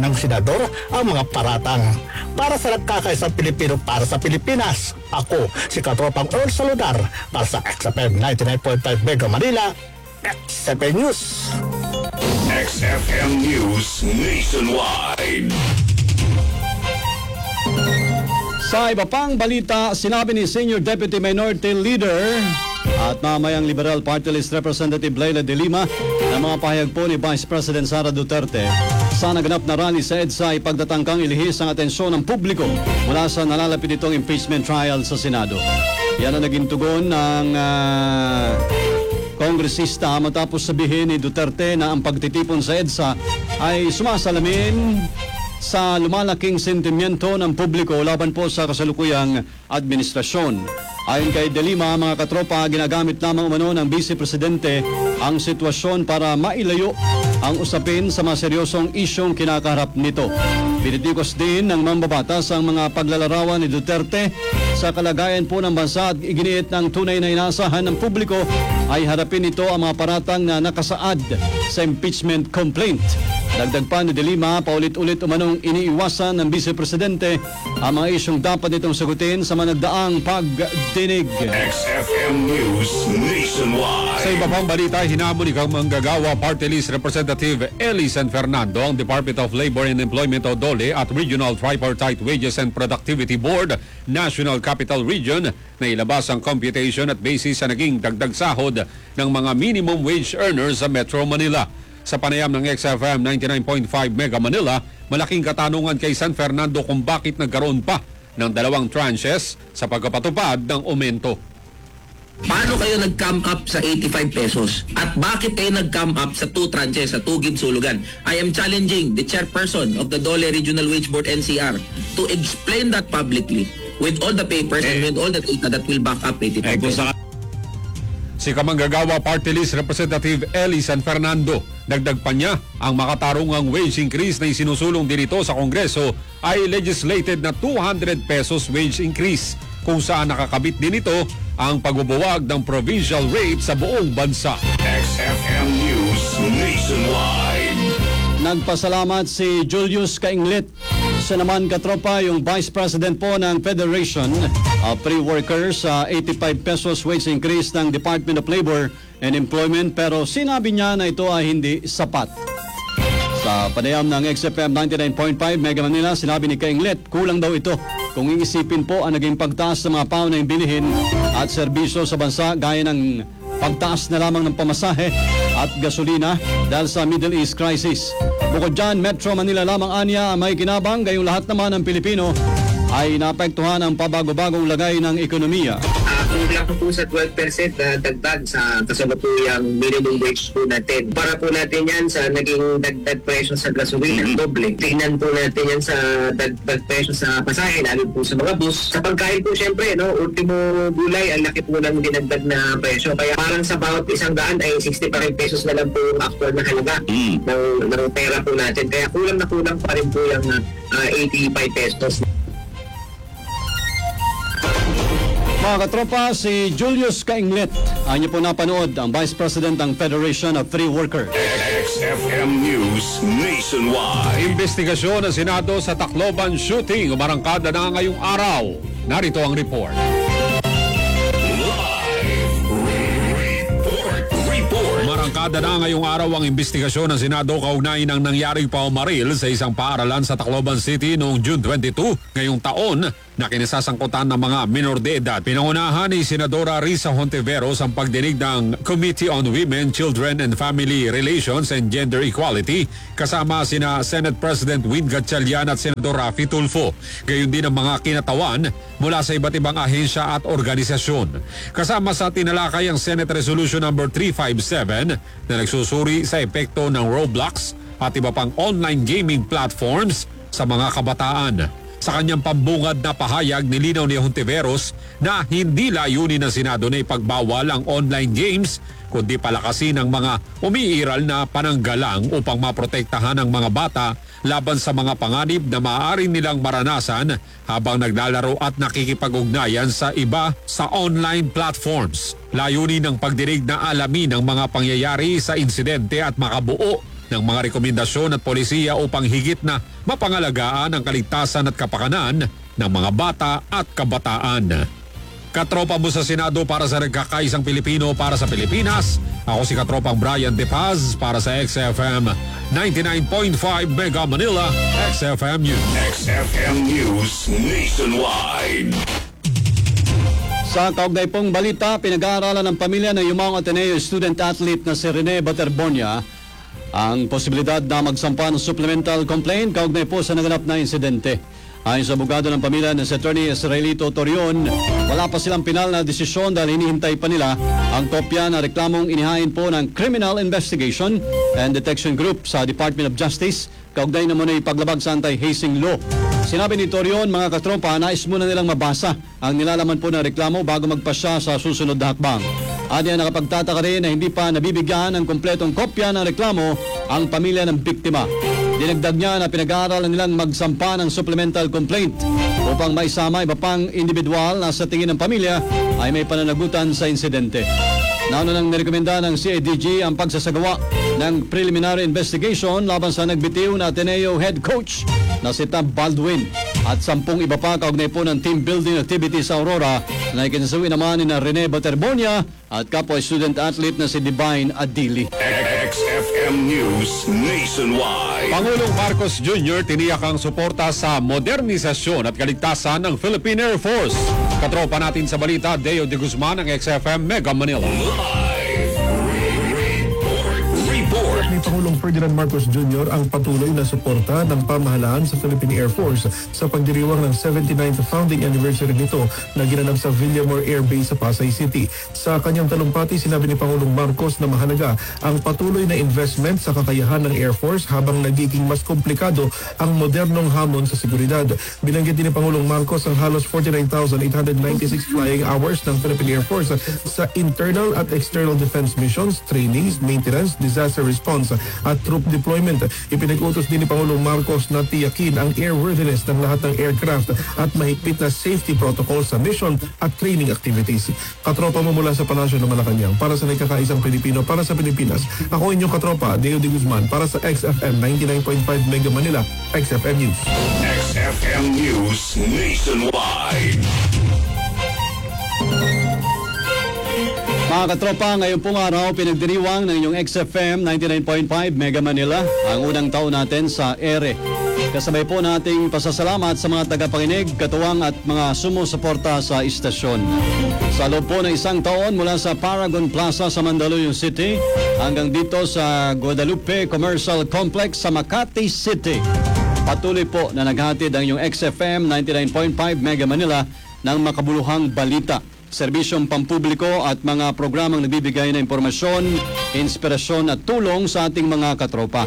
ng senador ang mga paratang. Para sa nagkakaisang Pilipino para sa Pilipinas, ako si Katropang Earl Saludar para sa XFM 99.5 Mega Manila, XFM News. XFM News Nationwide. Sa iba pang balita, sinabi ni Senior Deputy Minority Leader at mamayang Liberal Party List Representative Leila de Lima na mga pahayag po ni Vice President Sara Duterte sa naganap na rally sa EDSA ay pagtatangkang ilihis ang atensyon ng publiko mula sa nalalapit itong impeachment trial sa Senado. Yan ang naging tugon ng kongresista matapos sabihin ni Duterte na ang pagtitipon sa EDSA ay sumasalamin sa lumalaking sentimiento ng publiko laban po sa kasalukuyang administrasyon. Ayon kay De Lima, mga katropa, ginagamit lamang umano ng Vice Presidente ang sitwasyon para mailayo ang usapin sa mga seryosong isyong kinakaharap nito. Binitikos din ng mambabatas ang mga paglalarawan ni Duterte sa kalagayan po ng bansa at iginiit ng tunay na inaasahan ng publiko ay harapin ito ang mga paratang na nakasaad sa impeachment complaint. Dagdag pa ni De Lima, paulit-ulit umanong iniiwasan ng Vice Presidente ang mga isyong dapat nitong sagutin sa managdaang pagdinig. XFM News Nationwide. Sa iba pang balita, hinamon ni Manggagawa Party List Representative Eli San Fernando ang Department of Labor and Employment o DOLE at Regional Tripartite Wages and Productivity Board, National Capital Region na ilabas ang computation at basis sa naging dagdag sahod ng mga minimum wage earners sa Metro Manila. Sa panayam ng XFM 99.5 Mega Manila, malaking katanungan kay San Fernando kung bakit nagkaroon pa ng dalawang tranches sa pagkapatupad ng aumento. Paano kayo nag-come up sa 85 pesos? At bakit kayo nag-come up sa 2 tranches, sa 2 ginsulugan? I am challenging the chairperson of the Dole Regional Wage Board NCR to explain that publicly with all the papers and with all the data that will back up 85 pesos. Si Kamanggagawa Party List Representative Eli San Fernando, dagdag pa niya ang makatarungang wage increase na isinusulong din ito sa Kongreso ay legislated na 200 pesos wage increase kung saan nakakabit din ito ang pagbubuwag ng provincial rate sa buong bansa. XFM News Nationwide. Nagpasalamat si Julius Kainglet. Siya naman, katropa, yung Vice President po ng Federation of Free Workers sa 85 pesos wage increase ng Department of Labor and Employment, pero sinabi niya na ito ay hindi sapat. Sa panayam ng XFM 99.5 Mega Manila, sinabi ni Kainglet, kulang daw ito kung iisipin po ang naging pagtaas sa mga paunahing bilihin at serbisyo sa bansa gaya ng pagtaas na lamang ng pamasahe at gasolina dahil sa Middle East crisis. Bukod dyan, Metro Manila lamang anya may kinabang, gayong lahat naman ng Pilipino ay naapektuhan ang pabago-bagong lagay ng ekonomiya. Kulang po sa 12% na dagdag sa kasalukuyang minimum wage po natin. Para po natin yan sa naging dagdag presyo sa gasolina, doble. Tingnan po natin yan sa dagdag presyo sa pasahe, lalo po sa mga bus. Sa pagkain po syempre, no, ultimo gulay, ang laki po ng dinagdag na presyo. Kaya parang sa bawat 100 ay 65 pesos na lang po yung actual na halaga ng pera po natin. Kaya kulang na kulang pa rin po yung 85 pesos. Mga katropa, si Julius Kainglet. Ang niyo po napanood ang Vice President ng Federation of Free Workers. XFM News Nationwide. Investigasyon ng Senado sa Tacloban shooting umarangkada na ngayong araw. Narito ang report. Marangkada na ngayong araw ang investigasyon ng Senado kaugnay ng nangyaring paumaril sa isang paaralan sa Tacloban City noong June 22 ngayong taon na kinasasangkutan ng mga minor de edad. Pinangunahan ni Senadora Risa Hontiveros ang pagdinig ng Committee on Women, Children and Family Relations and Gender Equality kasama sina Senate President Win Gatchalian at Senador Raffy Tulfo. Gayon din ang mga kinatawan mula sa iba't ibang ahensya at organisasyon. Kasama sa tinalakay ang Senate Resolution number 357 na nagsusuri sa epekto ng Roblox at iba pang online gaming platforms sa mga kabataan. Sa kanyang pambungad na pahayag, nilinaw ni Hontiveros na hindi layunin ng Senado na ipagbawal ang online games kundi palakasin ang mga umiiral na pananggalang upang maprotektahan ang mga bata laban sa mga panganib na maaari nilang maranasan habang naglalaro at nakikipag-ugnayan sa iba sa online platforms. Layunin ng pagdinig na alamin ang mga pangyayari sa insidente at makabuo ng mga rekomendasyon at polisiya upang higit na mapangalagaan ang kaligtasan at kapakanan ng mga bata at kabataan. Katropa mo sa Senado para sa nagkakaisang Pilipino para sa Pilipinas. Ako si Katropang Brian De Paz para sa XFM 99.5 Mega Manila, XFM News. XFM News Nationwide. Sa kaugnay pong balita, pinag-aaralan ng pamilya ng Yumao Ateneo student athlete na si Rene Baterbonia ang posibilidad na magsampa ng supplemental complaint kaugnay po sa naganap na insidente. Ayon sa abogado ng pamilya na si Attorney Israelito Torion, wala pa silang pinal na desisyon dahil hinihintay pa nila ang kopya na reklamong inihain po ng Criminal Investigation and Detection Group sa Department of Justice kaugnay na muna ipaglabag sa anti-hazing law. Sinabi ni Torion, mga katropa, nais muna nilang mabasa ang nilalaman po ng reklamo bago magpasya sa susunod na hakbang. At yan nakapagtataka rin na hindi pa nabibigyan ng kompletong kopya ng reklamo ang pamilya ng biktima. Dinagdag niya na pinag-aaralan nilang magsampa ng supplemental complaint upang maisama iba pang individual na sa tingin ng pamilya ay may pananagutan sa insidente. Nauna nang nirekomenda ng CIDG ang pagsasagawa ng preliminary investigation laban sa nagbitiw na Ateneo head coach na si Tab Baldwin at 10 iba pa kaugnay po ng team building activities sa Aurora na ikinasawi naman ni na Rene Baterbonia at kapwa student athlete na si Divine Adili. XFM News Nationwide. Pangulong Marcos Jr. tiniyak ang suporta sa modernisasyon at kaligtasan ng Philippine Air Force. Katropa natin sa balita, Deo de Guzman ng XFM Mega Manila. Report. Ni Pangulong Ferdinand Marcos Jr. ang patuloy na suporta ng pamahalaan sa Philippine Air Force sa pagdiriwang ng 79th founding anniversary nito na ginanap sa Villamor Air Base sa Pasay City. Sa kanyang talumpati, sinabi ni Pangulong Marcos na mahalaga ang patuloy na investment sa kakayahan ng Air Force habang nagiging mas komplikado ang modernong hamon sa seguridad. Binanggit din ni Pangulong Marcos ang halos 49,896 flying hours ng Philippine Air Force sa internal at external defense missions, trainings, maintenance, disaster response at troop deployment. Ipinag-utos din ni Pangulong Marcos na tiyakin ang airworthiness ng lahat ng aircraft at mahigpit na safety protocols sa mission at training activities. Katropa mo mula sa Palasyo ng Malacanang para sa nagkakaisang Pilipino para sa Pilipinas. Ako inyong katropa, Deo de Guzman para sa XFM 99.5 Mega Manila, XFM News. XFM News Nationwide. Mga katropa, ngayon pong araw pinagdiriwang ng inyong XFM 99.5 Mega Manila ang unang taon natin sa ere. Kasabay po nating pasasalamat sa mga tagapakinig, katuwang at mga sumusuporta sa istasyon. Sa loob po ng isang taon mula sa Paragon Plaza sa Mandaluyong City hanggang dito sa Guadalupe Commercial Complex sa Makati City. Patuloy po na naghatid ang inyong XFM 99.5 Mega Manila ng makabuluhang balita, serbisyong pampubliko at mga programang nagbibigay ng impormasyon, inspirasyon at tulong sa ating mga katropa.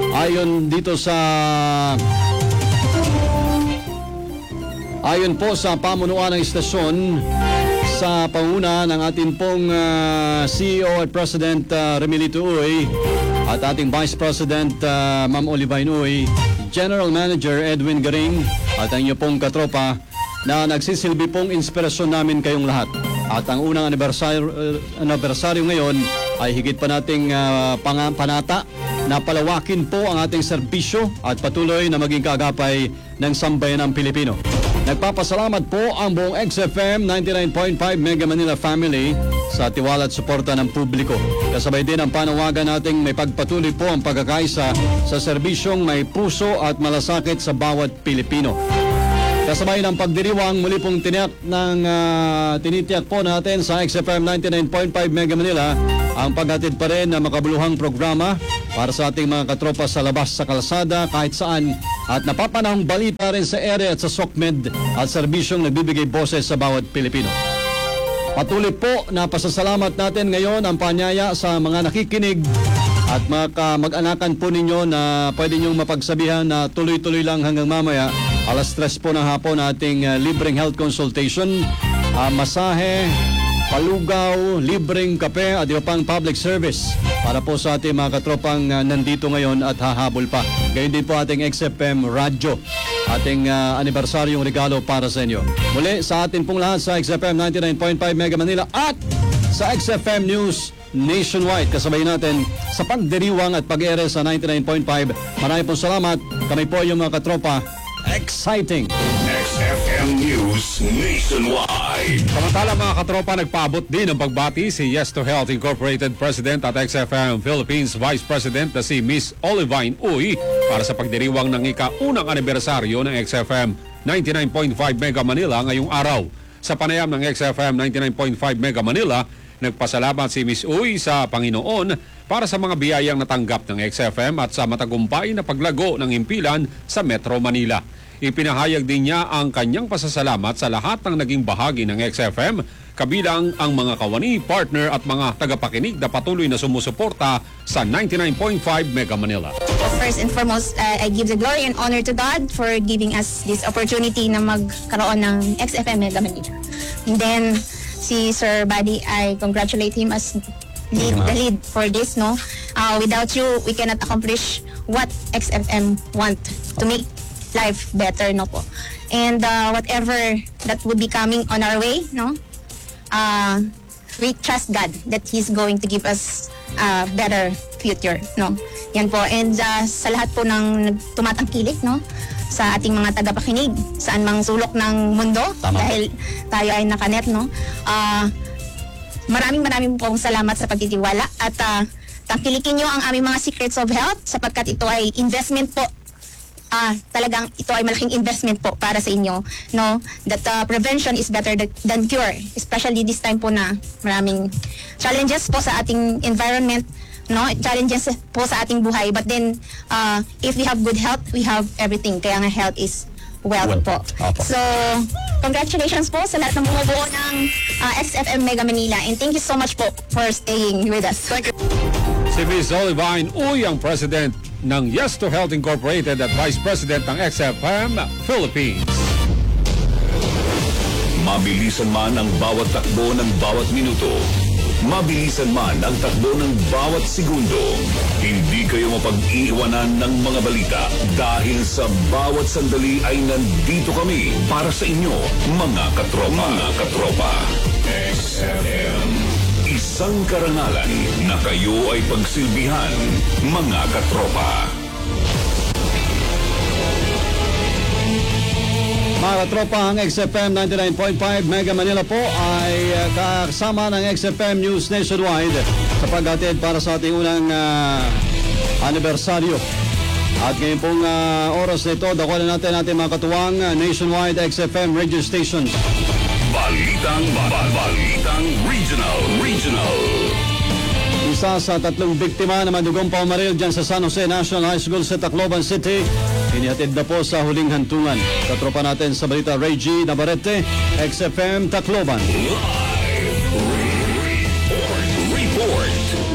Ayon po sa pamunuan ng istasyon sa panguna ng ating pong CEO at President Remilito Uy at ating Vice President Ma'am Olivine Uy, General Manager Edwin Garing at ang inyong pong katropa na nagsisilbi pong inspirasyon namin kayong lahat. At ang unang anibersaryo ngayon ay higit pa nating panata na palawakin po ang ating serbisyo at patuloy na maging kaagapay ng sambayanang Pilipino. Nagpapasalamat po ang buong XFM 99.5 Mega Manila family sa tiwala at suporta ng publiko. Kasabay din ang panawagan nating may pagpatuloy po ang pagkakaisa sa serbisyong may puso at malasakit sa bawat Pilipino. Kasabay ng pagdiriwang, muli pong tinitiyak po natin sa XFM 99.5 Mega Manila ang paghatid pa rin na makabuluhang programa para sa ating mga katropa sa labas sa kalsada kahit saan at napapanahong balita rin sa ere at sa SOCMED at serbisyong nagbibigay boses sa bawat Pilipino. Patuloy po na pasasalamat natin ngayon ang panyaya sa mga nakikinig at mag-anakan po ninyo na pwede nyong mapagsabihan na tuloy-tuloy lang hanggang mamaya. Alas 3 po ng hapon ating libreng health consultation, masahe, palugaw, libreng kape at iba pang public service para po sa ating mga katropang nandito ngayon at hahabol pa. Gayon din po ating XFM Radyo, ating anibersaryong regalo para sa inyo. Muli sa atin pong lahat sa XFM 99.5 Mega Manila at sa XFM News nationwide. Kasabay natin sa pagdiriwang at pag-ere sa 99.5. Marami pong salamat. Kami po yung mga katropa. Exciting! XFM News Nationwide. Samantala mga katropa, nagpaabot din ng pagbati si Yes to Health Incorporated President at XFM Philippines Vice President na si Miss Olivine Uy para sa pagdiriwang ng ika-unang anibersaryo ng XFM 99.5 Mega Manila ngayong araw. Sa panayam ng XFM 99.5 Mega Manila, nagpasalamat si Miss Uy sa Panginoon para sa mga biyayang natanggap ng XFM at sa matagumpay na paglago ng himpilan sa Metro Manila. Ipinahayag din niya ang kanyang pasasalamat sa lahat ng naging bahagi ng XFM, kabilang ang mga kawani, partner at mga tagapakinig na patuloy na sumusuporta sa 99.5 Mega Manila. First and foremost, I give the glory and honor to God for giving us this opportunity na magkaroon ng XFM Mega Manila. And then, si Sir Buddy, I congratulate him as the lead for this, no? Without you, we cannot accomplish what XFM want to make life better, no po. And whatever that would be coming on our way, no? We trust God that He's going to give us a better future, no? Yan po. And sa lahat po ng tumatangkilik, no? Sa ating mga tagapakinig, saan mang sulok ng mundo, dahil tayo ay nakanet, no? Maraming pong salamat sa pagtitiwala at tangkilikin nyo ang aming mga secrets of health sapagkat ito ay investment po. Talagang ito ay malaking investment po para sa inyo, no? That prevention is better than cure, especially this time po na maraming challenges po sa ating environment, no? Challenges po sa ating buhay, but then if we have good health, we have everything. Kaya nga health is wealth po. So congratulations po sa lahat ng bumubuo ng XFM Mega Manila, and thank you so much po for staying with us. Thank you. Si Miss Olivine Uy ang President ng Yes to Health Incorporated at Vice President ng XFM Philippines. Mabilisan man ang bawat takbo ng bawat minuto. Mabilisan man ang takbo ng bawat segundo. Hindi kayo mapag-iiwanan ng mga balita dahil sa bawat sandali ay nandito kami para sa inyo, mga katropa. Mga katropa. XFM. Isang karangalan na kayo ay pagsilbihan, mga katropa. Mga katropa, ang XFM 99.5 Mega Manila po ay kasama ng XFM News Nationwide sa paghatid para sa ating unang anibersaryo. At ngayon pong oras na ito, dakulan natin mga katuwang nationwide XFM radio stations. Balitang Regional. Isa sa 3 biktima na madugong paumaril dyan sa San Jose National High School sa Tacloban City, inihatid na po sa huling hantungan. Katropa natin sa balita, Reggie Navarrete, XFM Tacloban. Report.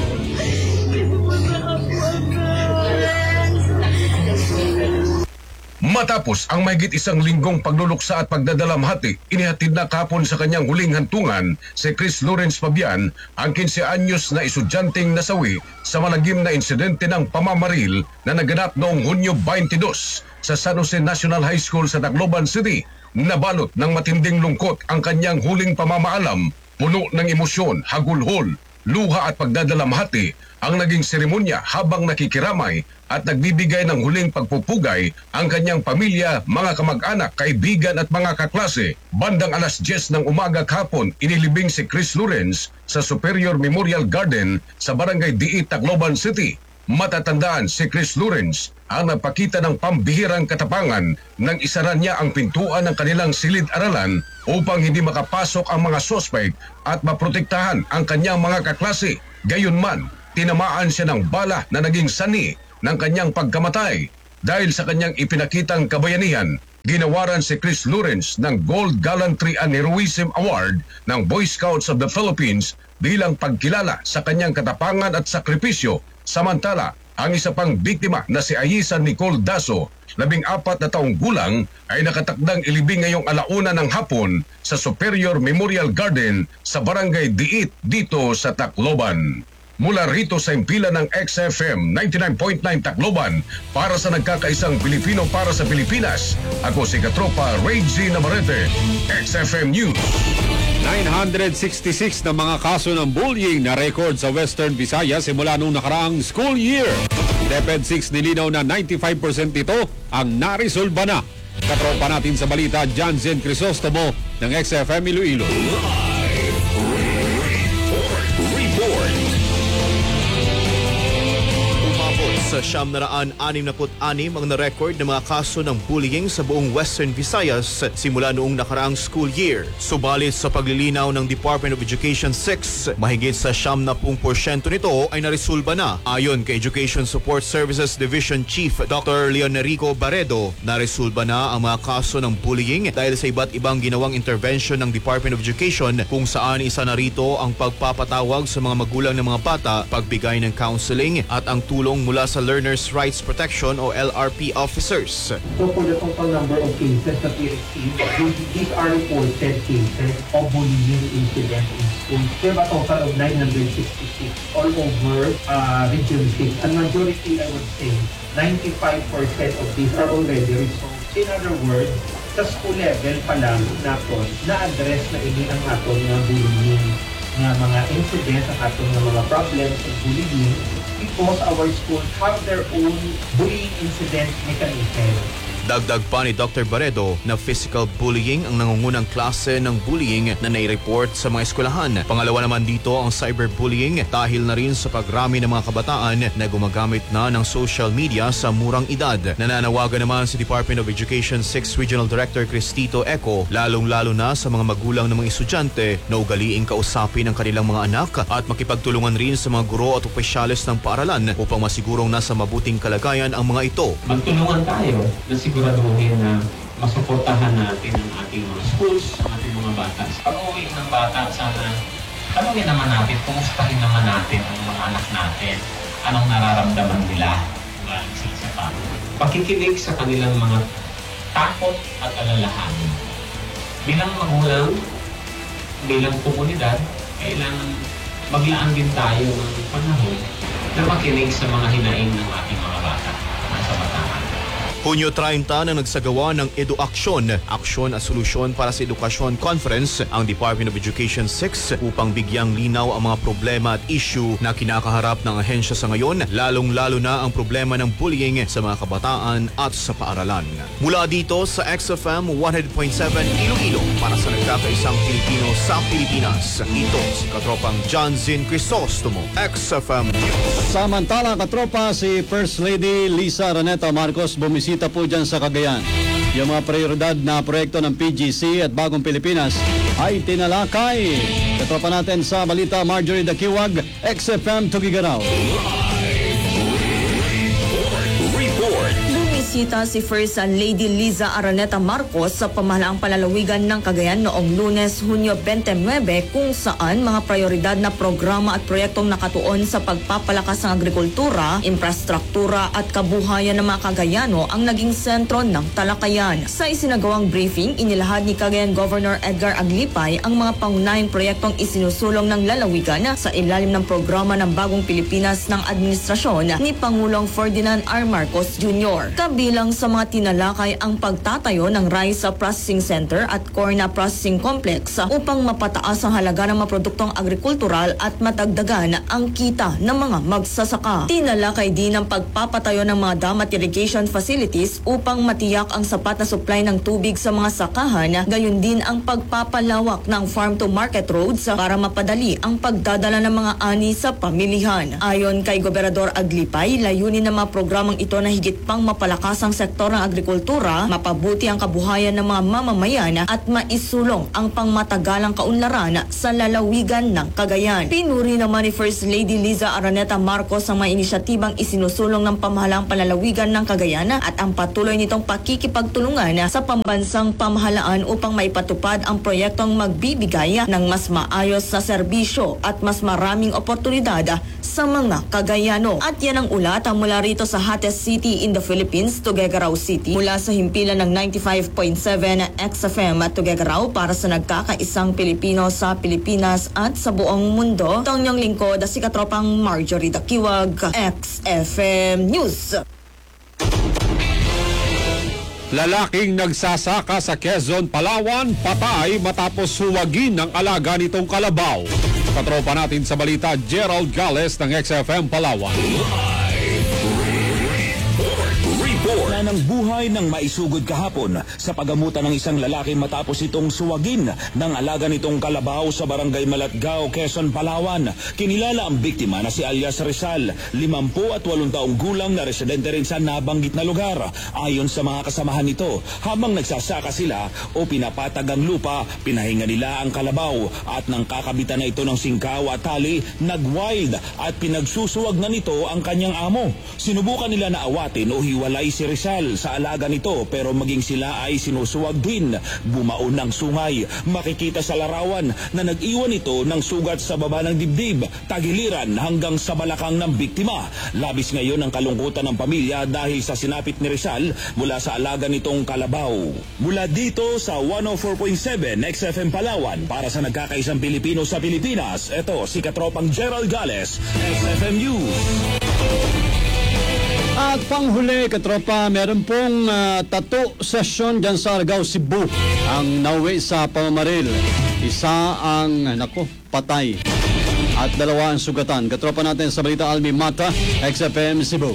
Matapos ang mahigit 1 linggong pagluluksa at pagdadalamhati, inihatid na kahapon sa kanyang huling hantungan si Chris Lawrence Fabian, ang 15 anyos na estudyanteng nasawi sa malagim na insidente ng pamamaril na naganap noong Hunyo 22 sa San Jose National High School sa Tacloban City. Nabalot ng matinding lungkot ang kanyang huling pamamaalam, puno ng emosyon, hagulhol, luha at pagdadalamhati ang naging seremonya habang nakikiramay at nagbibigay ng huling pagpupugay ang kanyang pamilya, mga kamag-anak, kaibigan at mga kaklase. Bandang alas 10 ng umaga kahapon, inilibing si Chris Lawrence sa Superior Memorial Garden sa Barangay Diit, Tacloban City. Matatandaan, si Chris Lawrence ang nagpakita ng pambihirang katapangan nang isara niya ang pintuan ng kanilang silid-aralan upang hindi makapasok ang mga sospek at maprotektahan ang kanyang mga kaklase. Gayunman, tinamaan siya ng bala na naging sani ng kanyang pagkamatay. Dahil sa kanyang ipinakitang kabayanihan, ginawaran si Chris Lawrence ng Gold Gallantry and Heroism Award ng Boy Scouts of the Philippines bilang pagkilala sa kanyang katapangan at sakripisyo. Samantala, ang isa pang biktima na si Ayisa Nicole Daso, 14 na taong gulang, ay nakatakdang ilibing ngayong 1:00 ng hapon sa Superior Memorial Garden sa Barangay Diit dito sa Tacloban. Mula rito sa impila ng XFM 99.9 Tacloban, para sa nagkakaisang Pilipino para sa Pilipinas, ako si Katropa Reggie Navarrete, XFM News. 966 na mga kaso ng bullying na record sa Western Visayas simula noong nakaraang school year. DepEd 6 nilinaw na 95% nito ang naresolba na. Katropa natin sa balita, John Zen Crisostomo ng XFM Iloilo. Report. Umabot sa 966 ang na-record na mga kaso ng bullying sa buong Western Visayas simula noong nakaraang school year. Subalit sa paglilinaw ng Department of Education 6, mahigit sa 70% nito ay naresolba na. Ayon kay Education Support Services Division Chief Dr. Leonerico Barredo, naresolba na ang mga kaso ng bullying dahil sa iba't ibang ginawang intervention ng Department of Education, kung saan isa na rito ang pagpapatawag sa mga magulang ng mga bata, pagbigay ng counseling at ang tulong mula sa Learners' Rights Protection o LRP officers. So for the total number of cases that we received, these are reported cases of bullying incidents in schools. We have a total of 966 all over Region 6. And majority, I would say, 95% of these are already resolved. In other words, sa school level pa lang natin, na-address na ini ang aton na bullying, nga mga incidents, ang aton na mga problems of bullying, because our schools have their own bullying incident mechanism. Dagdag pa ni Dr. Barredo na physical bullying ang nangungunang klase ng bullying na nai-report sa mga eskwelahan. Pangalawa naman dito ang cyberbullying dahil na rin sa pagrami ng mga kabataan na gumagamit na ng social media sa murang edad. Nananawagan naman si Department of Education 6 Regional Director Cristito Eco, lalong-lalo na sa mga magulang ng mga estudyante na ugaliing kausapin ang kanilang mga anak at makipagtulungan rin sa mga guro at opisyalis ng paaralan upang masigurong nasa mabuting kalagayan ang mga ito. Magtulungan tayo na siguraduhin na masuportahan natin ang ating mga schools, ang ating mga bata. Pag-uwi ng bata, sana tanungin naman natin, kumustahin naman natin ang mga anak natin, anong nararamdaman nila galing sa isa pa. Pakikinig sa kanilang mga takot at alalahanin. Bilang magulang, bilang komunidad, kailangan maglaan din tayo ng panahon na makinig sa mga hinaing ng ating mga bata sa bataan. Hunyo 30 nang nagsagawa ng EduAksyon, Aksyon at Solusyon para sa Edukasyon Conference ang Department of Education 6 upang bigyang linaw ang mga problema at issue na kinakaharap ng ahensya sa ngayon, lalong-lalo na ang problema ng bullying sa mga kabataan at sa paaralan. Mula dito sa XFM 100.7 Iloilo para sa nagkakaisang Pilipino sa Pilipinas, ito si Katropang John Zin Crisostomo, XFM News. Samantala, katropa, si First Lady Lisa Araneta Marcos bumisita po dyan sa Cagayan. Yung mga prioridad na proyekto ng PGC at Bagong Pilipinas ay tinalakay. Katropa natin sa balita, Marjorie Dakiwag, XFM Tugigaraw. Bumisita si First Lady Liza Araneta Marcos sa pamahalaang palalawigan ng Cagayan noong Lunes, Hunyo 29, kung saan mga prioridad na programa at proyektong nakatuon sa pagpapalakas ng agrikultura, infrastruktura at kabuhayan ng mga Cagayano ang naging sentro ng talakayan. Sa isinagawang briefing, inilahad ni Cagayan Governor Edgar Aglipay ang mga pangunahing proyektong isinusulong ng lalawigan sa ilalim ng programa ng Bagong Pilipinas ng administrasyon ni Pangulong Ferdinand R. Marcos Jr. Kabilang sa mga tinalakay ang pagtatayo ng Rice Processing Center at Corn Processing Complex upang mapataas ang halaga ng mga produktong agrikultural at matagdagan ang kita ng mga magsasaka. Tinalakay din ang pagpapatayo ng mga dam at irrigation facilities upang matiyak ang sapat na supply ng tubig sa mga sakahan, gayon din ang pagpapalawak ng farm-to-market roads para mapadali ang pagdadala ng mga ani sa pamilihan. Ayon kay Gobernador Aglipay, layunin ng mga programang ito na higit pang mapalakas ang sektor ng agrikultura, mapabuti ang kabuhayan ng mga mamamayan at maisulong ang pangmatagalang kaunlaran sa lalawigan ng Cagayan. Pinuri naman ni First Lady Liza Araneta Marcos ang mga inisyatibang isinusulong ng pamahalaang palalawigan ng Cagayan at ang patuloy nitong pakikipagtulungan sa pambansang pamahalaan upang maipatupad ang proyektong magbibigay ng mas maayos na serbisyo at mas maraming oportunidad sa mga Cagayano. At yan ang ulat mula rito sa hottest city in the Philippines, Tuguegarao City. Mula sa himpilan ng 95.7 XFM at Tuguegarao para sa nagkakaisang Pilipino sa Pilipinas at sa buong mundo. Ito ang inyong lingkod, si Katropang Marjorie Dakiwag, XFM News. Lalaking nagsasaka sa Quezon, Palawan, patay matapos huwagin ng alaga nitong kalabaw. Katropa natin sa balita, Gerald Gales ng XFM Palawan. Na ng buhay ng maisugod kahapon sa pagamutan ng isang lalaki matapos itong suwagin ng alaga nitong kalabaw sa barangay Malatgao, Quezon, Palawan. Kinilala ang biktima na si alias Rizal, 58 taong gulang na residente rin sa nabanggit na lugar. Ayon sa mga kasamahan nito, habang nagsasaka sila o pinapatag ang lupa, pinahinga nila ang kalabaw at nang kakabitan na ito ng singkaw at tali, nag-wild at pinagsusuwag na nito ang kanyang amo. Sinubukan nila na awatin o hiwalay si Rizal sa alaga nito pero maging sila ay sinusuwag din. Bumaon ng sungay. Makikita sa larawan na nag-iwan ito ng sugat sa baba ng dibdib, tagiliran hanggang sa balakang ng biktima. Labis ngayon ang kalungkutan ng pamilya dahil sa sinapit ni Rizal mula sa alaga nitong kalabaw. Mula dito sa 104.7 XFM Palawan para sa nagkakaisang Pilipino sa Pilipinas, ito si Katropang Gerald Gales, XFM News. At panghuli, katropa, meron pong tattoo session dyan sa Argao, Cebu. Ang nauwi sa pamamaril. Isa ang, patay. At dalawa ang sugatan. Katropa natin sa balita, Almi Mata, XFM Cebu.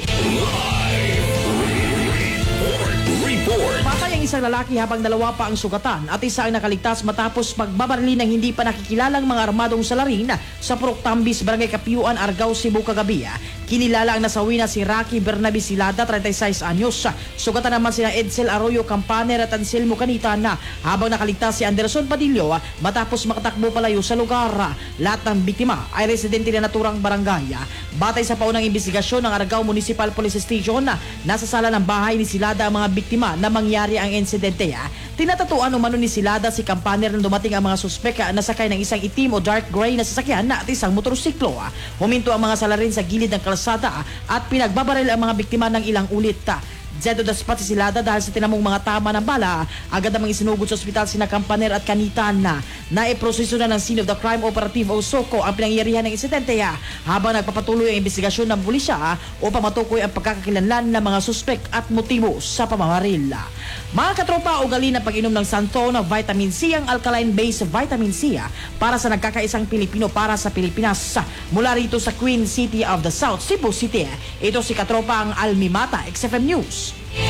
Patay ang isang lalaki habang dalawa pa ang sugatan at isa ang nakaligtas matapos magbabarili ng hindi pa nakikilalang mga armadong salarin sa Purok Tambis, Barangay Kapiuan, Argao, Cebu kagabi. Kinilala ang nasawi na si Rocky Bernabe Silada, 36 anyos. Sugatan naman sina Edsel Arroyo Campaner at Anselmo Canitana habang nakaligtas si Anderson Padillo matapos makatakbo palayo sa lugar. Lahat ng biktima ay residente na naturang barangay. Batay sa paunang investigasyon ng Argao Municipal Police Station, nasa sala ng bahay ni Silada ang mga biktima na mangyari ang insidente. Tinatatuan umano ni Silada si Campaner nang dumating ang mga suspek na sakay ng isang itim o dark gray na sasakyan at isang motorsiklo. Huminto ang mga salarin sa gilid ng kalsada at pinagbabaril ang mga biktima ng ilang ulit. Zedo daspat si Silada dahil sa tinamong mga tama ng bala, agad namang isinugod sa ospital sina Campaner at Canitana. Naiproseso na ng Scene of the Crime Operative o SOCO ang pinangyarihan ng insidente habang nagpapatuloy ang investigasyon ng pulisya upang matukoy ang pagkakakilanlan ng mga suspek at motibo sa pamamaril. Mga katropa, ugali ng pag-inom ng Santo na vitamin C ang alkaline-based vitamin C para sa nagkakaisang Pilipino para sa Pilipinas. Mula rito sa Queen City of the South, Cebu City, ito si katropa ang Almi Mata, XFM News.